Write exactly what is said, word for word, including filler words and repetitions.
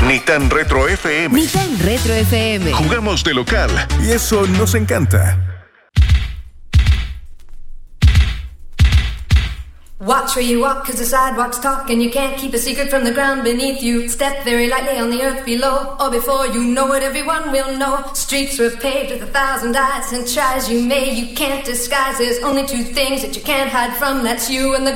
Ni tan retro F M. Ni tan retro F M. Jugamos de local y eso nos encanta. Watch where you walk, cause the sidewalks talk, and you can't keep a secret from the ground beneath you. Step very lightly on the earth below, or before you know it, everyone will know. Streets were paved with a thousand eyes, and try as you may, you can't disguise. There's only two things that you can't hide from, that's you and the